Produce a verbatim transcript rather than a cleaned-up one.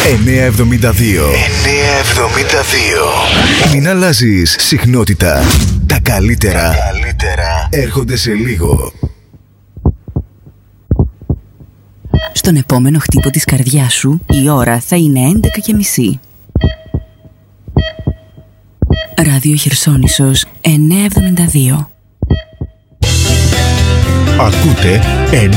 εννιακόσια εβδομήντα δύο. εννιακόσια εβδομήντα δύο. Μην αλλάζεις συχνότητα. Τα καλύτερα, Τα καλύτερα έρχονται σε λίγο. Στον επόμενο χτύπο της καρδιάς σου η ώρα θα είναι έντεκα και μισή. Ράδιο Χερσόνησος εννιακόσια εβδομήντα δύο. Ακούτε